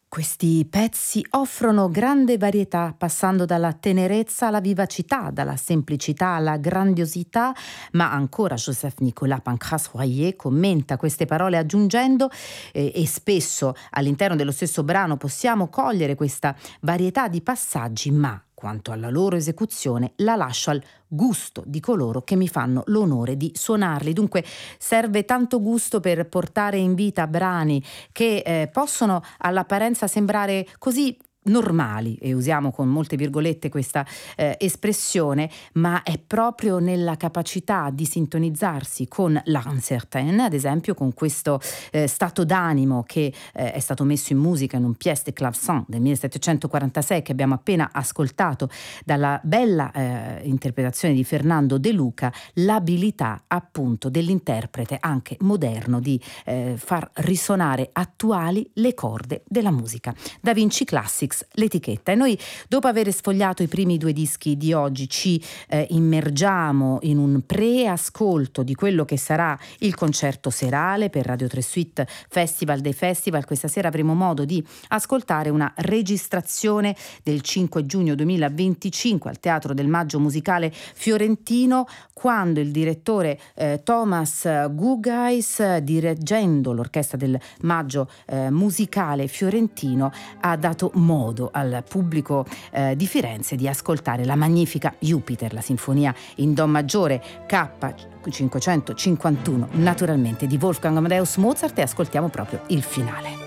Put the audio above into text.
Questi pezzi offrono grande varietà, passando dalla tenerezza alla vivacità, dalla semplicità alla grandiosità, ma ancora Joseph Nicolas Pancras Royer commenta queste parole aggiungendo e spesso all'interno dello stesso brano possiamo cogliere questa varietà di passaggi, ma quanto alla loro esecuzione la lascio al gusto di coloro che mi fanno l'onore di suonarli. Dunque serve tanto gusto per portare in vita brani che possono all'apparenza sembrare così normali, e usiamo con molte virgolette questa espressione, ma è proprio nella capacità di sintonizzarsi con l'incertain, ad esempio con questo stato d'animo che è stato messo in musica in un pièce de clavecin del 1746 che abbiamo appena ascoltato dalla bella interpretazione di Fernando De Luca, l'abilità appunto dell'interprete anche moderno di far risonare attuali le corde della musica. Da Vinci Classics l'etichetta, e noi, dopo aver sfogliato i primi due dischi di oggi, ci immergiamo in un preascolto di quello che sarà il concerto serale per Radio 3 Suite Festival dei Festival. Questa sera avremo modo di ascoltare una registrazione del 5 giugno 2025 al Teatro del Maggio Musicale Fiorentino, quando il direttore Thomas Gugeis, dirigendo l'orchestra del Maggio Musicale Fiorentino, ha dato modo al pubblico di Firenze di ascoltare la magnifica Jupiter, la sinfonia in do maggiore K551, naturalmente di Wolfgang Amadeus Mozart, e ascoltiamo proprio il finale.